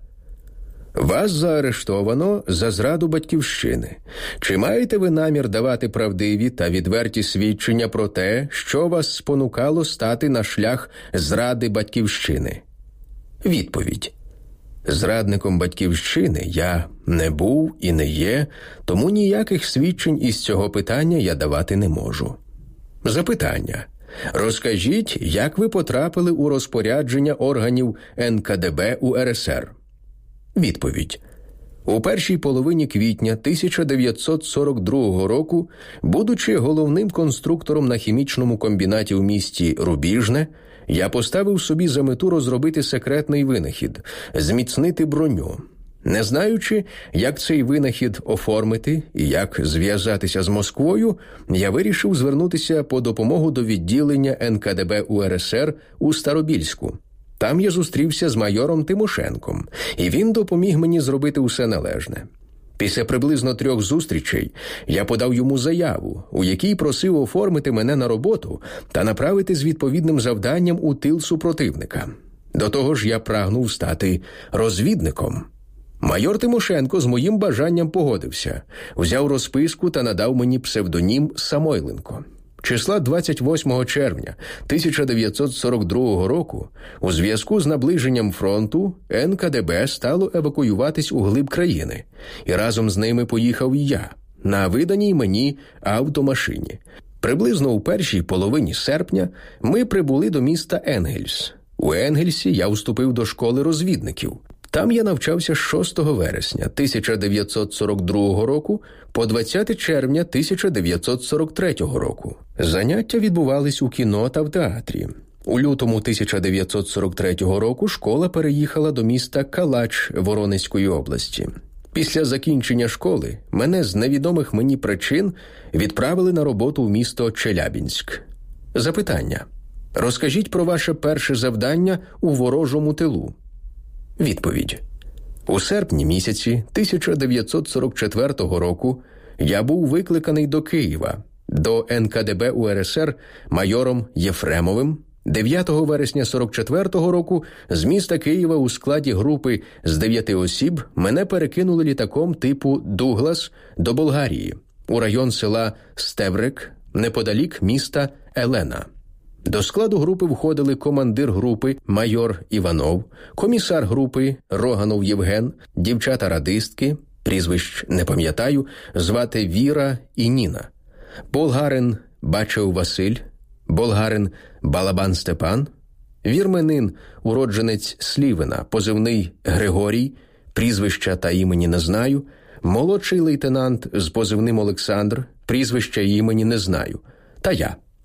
Вас заарештовано за зраду батьківщини. Чи маєте ви намір давати правдиві та відверті свідчення про те, що вас спонукало стати на шлях зради батьківщини? Відповідь. Зрадником батьківщини я не був і не є, тому ніяких свідчень із цього питання я давати не можу. Запитання. Розкажіть, як ви потрапили у розпорядження органів ен ка де бе у ер ес ер? Відповідь. У першій половині квітня тисяча дев'ятсот сорок другого року, будучи головним конструктором на хімічному комбінаті в місті Рубіжне, я поставив собі за мету розробити секретний винахід – зміцнити броню. Не знаючи, як цей винахід оформити і як зв'язатися з Москвою, я вирішив звернутися по допомогу до відділення ен ка де бе у ер ес ер у Старобільську. Там я зустрівся з майором Тимошенком, і він допоміг мені зробити усе належне. Після приблизно трьох зустрічей я подав йому заяву, у якій просив оформити мене на роботу та направити з відповідним завданням у тил супротивника. До того ж я прагнув стати розвідником. Майор Тимошенко з моїм бажанням погодився, взяв розписку та надав мені псевдонім Самойленко. Числа двадцять восьмого червня тисяча дев'ятсот сорок другого року у зв'язку з наближенням фронту ен ка де бе стало евакуюватись у глиб країни, і разом з ними поїхав і я на виданій мені автомашині. Приблизно у першій половині серпня ми прибули до міста Енгельс. У Енгельсі я вступив до школи розвідників. Там я навчався з шостого вересня тисяча дев'ятсот сорок другого року по двадцяте червня тисяча дев'ятсот сорок третього року. Заняття відбувались у кіно та в театрі. У лютому тисяча дев'ятсот сорок третього року школа переїхала до міста Калач Воронезької області. Після закінчення школи мене з невідомих мені причин відправили на роботу в місто Челябінськ. Запитання. Розкажіть про ваше перше завдання у ворожому тилу. Відповідь. У серпні місяці тисяча дев'ятсот сорок четвертого року я був викликаний до Києва, до ен ка де бе у ер ес ер майором Єфремовим. дев'ятого вересня сорок четвертого року з міста Києва у складі групи з дев'яти осіб мене перекинули літаком типу «Дуглас» до Болгарії, у район села Стеврик, неподалік міста Елена. До складу групи входили командир групи майор Іванов, комісар групи Роганов Євген, дівчата-радистки, прізвищ не пам'ятаю, звати Віра і Ніна, болгарин Бачев Василь, болгарин Балабан Степан, вірменин, уродженець Слівина, позивний Григорій, прізвища та імені не знаю, молодший лейтенант з позивним Олександр, прізвища і імені не знаю, та я.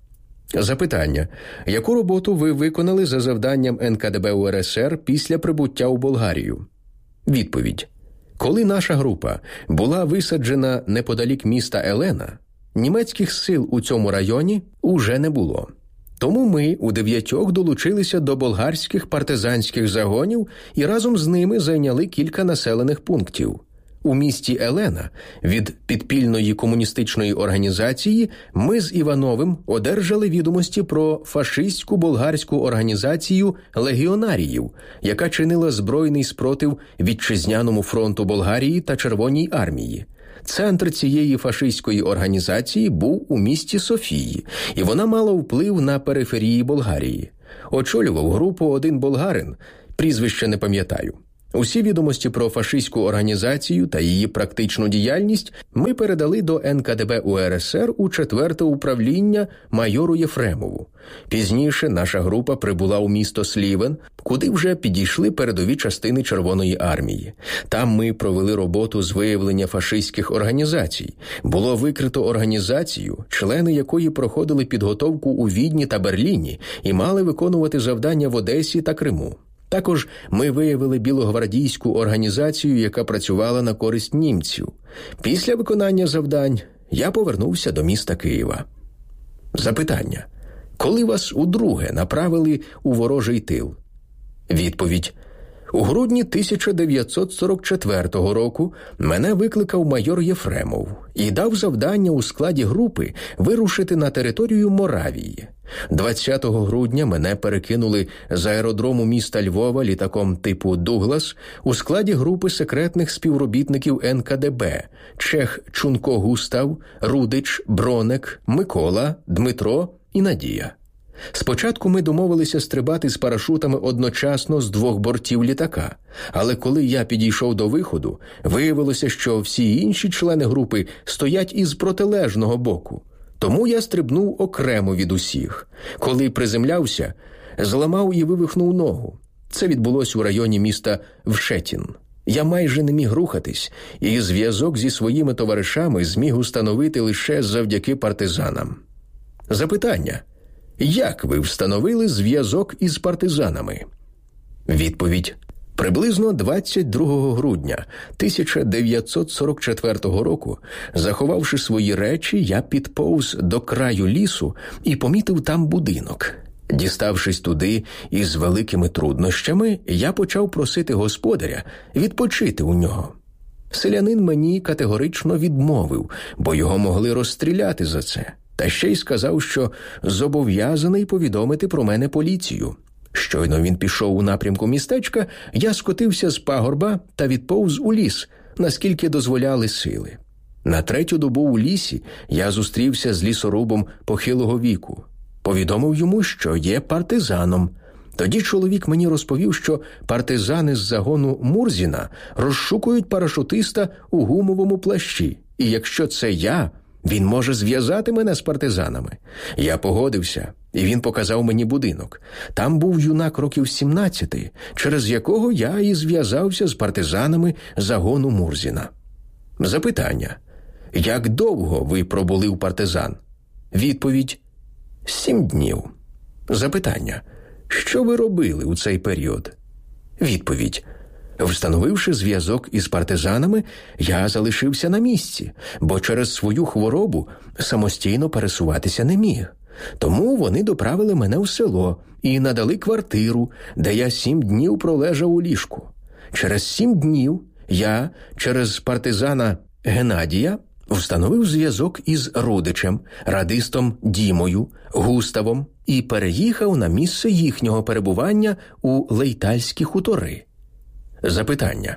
Запитання. Яку роботу ви виконали за завданням ен ка де бе у ер ес ер після прибуття у Болгарію? Відповідь. Коли наша група була висаджена неподалік міста Елена, німецьких сил у цьому районі уже не було. Тому ми у дев'ятьох долучилися до болгарських партизанських загонів і разом з ними зайняли кілька населених пунктів. У місті Елена від підпільної комуністичної організації ми з Івановим одержали відомості про фашистську болгарську організацію легіонаріїв, яка чинила збройний спротив Вітчизняному фронту Болгарії та Червоній армії. Центр цієї фашистської організації був у місті Софії, і вона мала вплив на периферії Болгарії. Очолював групу один болгарин, прізвище не пам'ятаю. Усі відомості про фашистську організацію та її практичну діяльність ми передали до ен ка де бе у ер ес ер у четверте управління майору Єфремову. Пізніше наша група прибула у місто Слівен, куди вже підійшли передові частини Червоної армії. Там ми провели роботу з виявлення фашистських організацій. Було викрито організацію, члени якої проходили підготовку у Відні та Берліні і мали виконувати завдання в Одесі та Криму. Також ми виявили білогвардійську організацію, яка працювала на користь німців. Після виконання завдань я повернувся до міста Києва. Запитання. Коли вас удруге направили у ворожий тил? Відповідь. У грудні тисяча дев'ятсот сорок четвертого року мене викликав майор Єфремов і дав завдання у складі групи вирушити на територію Моравії. двадцятого грудня мене перекинули з аеродрому міста Львова літаком типу «Дуглас» у складі групи секретних співробітників ен ка де бе Чех Чунко Густав, Рудич, Бронек, Микола, Дмитро і Надія. Спочатку ми домовилися стрибати з парашутами одночасно з двох бортів літака, але коли я підійшов до виходу, виявилося, що всі інші члени групи стоять із протилежного боку. Тому я стрибнув окремо від усіх. Коли приземлявся, зламав і вивихнув ногу. Це відбулося у районі міста Вшетін. Я майже не міг рухатись, і зв'язок зі своїми товаришами зміг установити лише завдяки партизанам. Запитання. Як ви встановили зв'язок із партизанами? Відповідь. Приблизно двадцять другого грудня тисяча дев'ятсот сорок четвертого року, заховавши свої речі, я підповз до краю лісу і помітив там будинок. Діставшись туди із великими труднощами, я почав просити господаря відпочити у нього. Селянин мені категорично відмовив, бо його могли розстріляти за це. Та ще й сказав, що зобов'язаний повідомити про мене поліцію. Щойно він пішов у напрямку містечка, я скотився з пагорба та відповз у ліс, наскільки дозволяли сили. На третю добу у лісі я зустрівся з лісорубом похилого віку. Повідомив йому, що є партизаном. Тоді чоловік мені розповів, що партизани з загону Мурзіна розшукують парашутиста у гумовому плащі, і якщо це я, він може зв'язати мене з партизанами. Я погодився, і він показав мені будинок. Там був юнак років сімнадцяти, через якого я і зв'язався з партизанами загону Мурзіна. Запитання. Як довго ви пробули у партизан? Відповідь. Сім днів. Запитання. Що ви робили у цей період? Відповідь. Встановивши зв'язок із партизанами, я залишився на місці, бо через свою хворобу самостійно пересуватися не міг. Тому вони доправили мене в село і надали квартиру, де я сім днів пролежав у ліжку. Через сім днів я через партизана Геннадія встановив зв'язок із Рудичем, радистом Дімою, Густавом і переїхав на місце їхнього перебування у Лейтальські хутори. Запитання.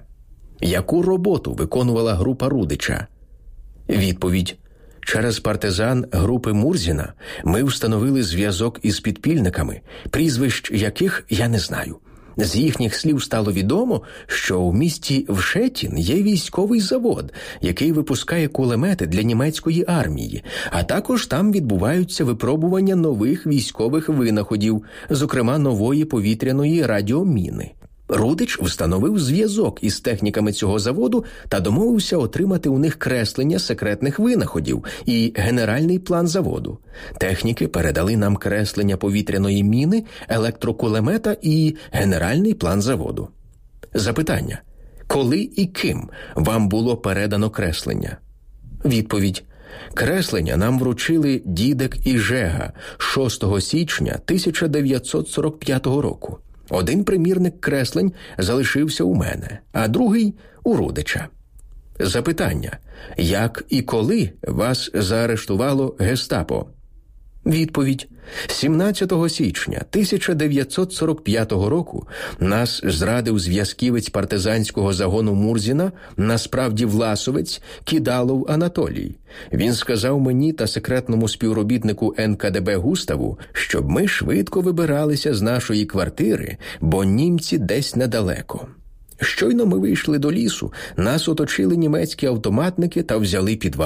Яку роботу виконувала група Рудича? Відповідь. Через партизан групи Мурзіна ми встановили зв'язок із підпільниками, прізвищ яких я не знаю. З їхніх слів стало відомо, що у місті Вшетін є військовий завод, який випускає кулемети для німецької армії, а також там відбуваються випробування нових військових винаходів, зокрема нової повітряної радіоміни. Рудич встановив зв'язок із техніками цього заводу та домовився отримати у них креслення секретних винаходів і генеральний план заводу. Техніки передали нам креслення повітряної міни, електрокулемета і генеральний план заводу. Запитання. Коли і ким вам було передано креслення? Відповідь. Креслення нам вручили Дідек і Жега шостого січня тисяча дев'ятсот сорок п'ятого року. Один примірник креслень залишився у мене, а другий – у Рудича. Запитання. Як і коли вас заарештувало гестапо? Відповідь. сімнадцятого січня тисяча дев'ятсот сорок п'ятого року нас зрадив зв'язківець партизанського загону Мурзіна, насправді власовець, Кидалов Анатолій. Він сказав мені та секретному співробітнику ен ка де бе Густаву, щоб ми швидко вибиралися з нашої квартири, бо німці десь недалеко. Щойно ми вийшли до лісу, нас оточили німецькі автоматники та взяли під варту.